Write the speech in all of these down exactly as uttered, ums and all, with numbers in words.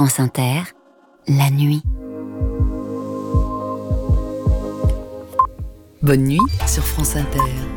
France Inter, la nuit. Bonne nuit sur France Inter.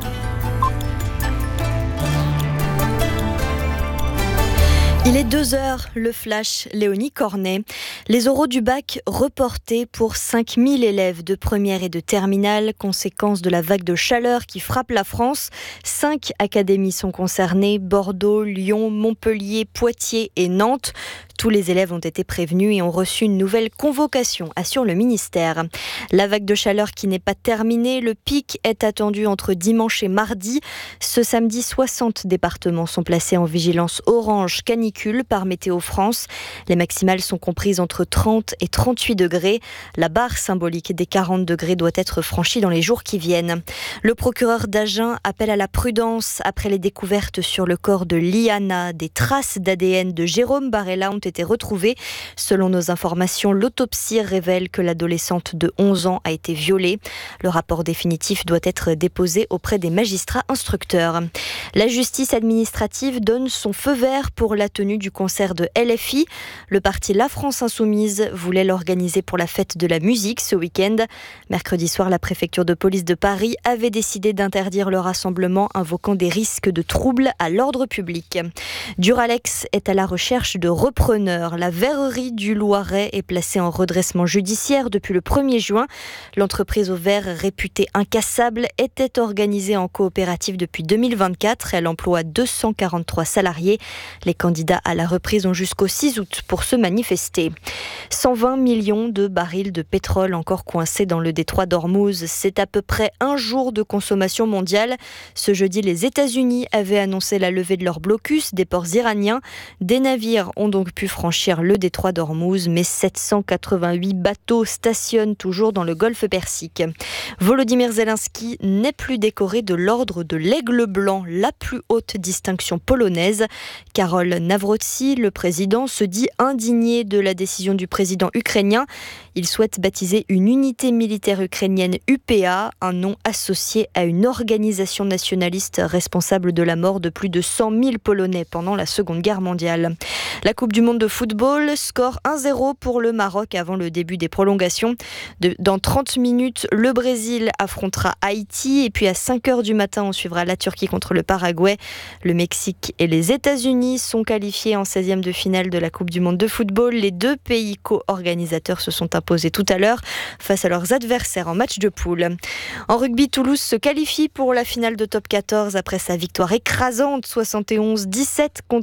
Il est deux heures, le flash, Léonie Cornet. Les oraux du bac reportés pour cinq mille élèves de première et de terminale, conséquence de la vague de chaleur qui frappe la France. Cinq académies sont concernées, Bordeaux, Lyon, Montpellier, Poitiers et Nantes. Tous les élèves ont été prévenus et ont reçu une nouvelle convocation, assure le ministère. La vague de chaleur qui n'est pas terminée, le pic est attendu entre dimanche et mardi. Ce samedi, soixante départements sont placés en vigilance orange canicule par Météo France. Les maximales sont comprises entre trente et trente-huit degrés. La barre symbolique des quarante degrés doit être franchie dans les jours qui viennent. Le procureur d'Agen appelle à la prudence après les découvertes sur le corps de Liana. Des traces d'A D N de Jérôme Barella ont été retrouvées. Selon nos informations, l'autopsie révèle que l'adolescente de onze ans a été violée. Le rapport définitif doit être déposé auprès des magistrats instructeurs. La justice administrative donne son feu vert pour la tenue du concert de L F I. Le parti La France Insoumise voulait l'organiser pour la fête de la musique ce week-end. Mercredi soir, la préfecture de police de Paris avait décidé d'interdire le rassemblement, invoquant des risques de troubles à l'ordre public. Duralex est à la recherche de repreneurs. La verrerie du Loiret est placée en redressement judiciaire depuis le premier juin. L'entreprise au verre, réputée incassable, était organisée en coopérative depuis deux mille vingt-quatre. Elle emploie deux cent quarante-trois salariés. Les candidats à la reprise ont jusqu'au six août pour se manifester. cent vingt millions de barils de pétrole encore coincés dans le détroit d'Ormuz. C'est à peu près un jour de consommation mondiale. Ce jeudi, les États-Unis avaient annoncé la levée de leur blocus des ports iraniens. Des navires ont donc pu franchir le détroit d'Ormuz, mais sept cent quatre-vingt-huit bateaux stationnent toujours dans le golfe Persique. Volodymyr Zelensky n'est plus décoré de l'ordre de l'Aigle Blanc, la plus haute distinction polonaise. Karol Nawrocki, le président, se dit indigné de la décision du président ukrainien. Il souhaite baptiser une unité militaire ukrainienne U P A, un nom associé à une organisation nationaliste responsable de la mort de plus de cent mille Polonais pendant la Seconde Guerre mondiale. La Coupe du monde de football, score un zéro pour le Maroc avant le début des prolongations. De, dans trente minutes, le Brésil affrontera Haïti et puis à cinq heures du matin, on suivra la Turquie contre le Paraguay. Le Mexique et les États-Unis sont qualifiés en seizième de finale de la Coupe du monde de football. Les deux pays co-organisateurs se sont imposés tout à l'heure face à leurs adversaires en match de poule. En rugby, Toulouse se qualifie pour la finale de top quatorze après sa victoire écrasante soixante et onze dix-sept contre